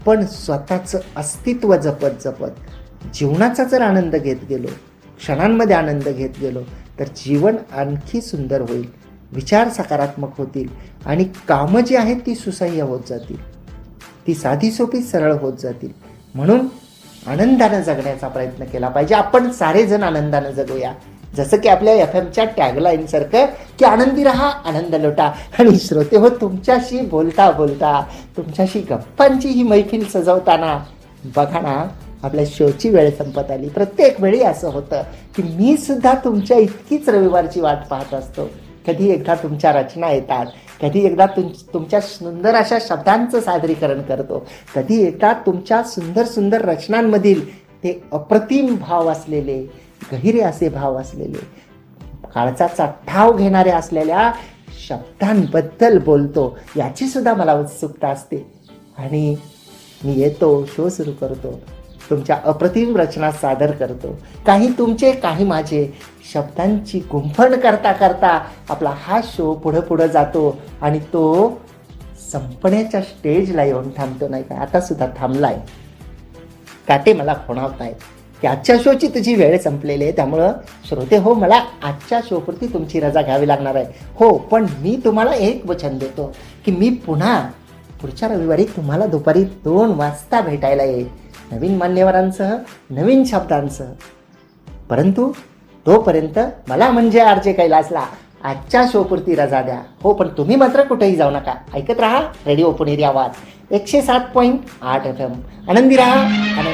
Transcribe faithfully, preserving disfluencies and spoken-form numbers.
पण स्वतःचं अस्तित्व जपत जपत जीवनाचा जर आनंद घेत गेलो, क्षणांमध्ये आनंद घेत गेलो, तर जीवन आणखी सुंदर होईल, विचार सकारात्मक होतील आणि कामं जी आहेत ती सुसह्य होत जातील, ती साधी सोपी सरळ होत जातील. म्हणून आनंदानं जगण्याचा प्रयत्न केला पाहिजे. आपण सारेजण आनंदानं जगूया, जसं की आपल्या एफ एमच्या टॅगलाईन सारखं की आनंदी राहा, आनंद लुटा. आणि श्रोते हो, तुमच्याशी बोलता बोलता, तुमच्याशी गप्पांची ही मैफिल सजवताना बघा ना, आपल्या शोची वेळ संपत आली. प्रत्येक वेळी असं होतं की मी सुद्धा तुमच्या इतकीच रविवारची वाट पाहत असतो. कधी एकदा तुमच्या रचना येतात, कधी एकदा तुम तुमच्या सुंदर अशा शब्दांचं सादरीकरण करतो, कधी एकदा तुमच्या सुंदर सुंदर रचनांमधील ते अप्रतिम भाव असलेले, गहिरे असे भाव असलेले, काळजाचा ठाव घेणाऱ्या असलेल्या शब्दांबद्दल बोलतो. याची सुद्धा मला उत्सुकता असते. आणि मी येतो, शो सुरू करतो, तुमच्या अप्रतिम रचना सादर करतो. काही तुमचे, काही माझे, शब्दांची गुंफण करता करता आपला हा शो पुढं पुढं जातो आणि तो संपण्याच्या स्टेजला येऊन थांबतो. नाही का, आता सुद्धा थांबलाय. काटे मला खुणावत आहेत की आजच्या शोची तुझी वेळ संपलेली आहे. त्यामुळं श्रोते हो, मला आजच्या शोपुरती तुमची रजा घ्यावी लागणार आहे. हो, पण मी तुम्हाला एक वचन देतो की मी पुन्हा पुढच्या रविवारी तुम्हाला दुपारी दोन वाजता भेटायला येईल, नवीन मान्यवरांसह, नवीन शब्दांसह. परंतु तोपर्यंत मला म्हणजे आरजे कैलासला आजच्या शोपुरती रजा द्या. हो, पण तुम्ही मात्र कुठेही जाऊ नका. ऐकत राहा रेडिओ पुणेरी आवाज एकशे सात पॉईंट आठ एफ एम. आनंदी राहा.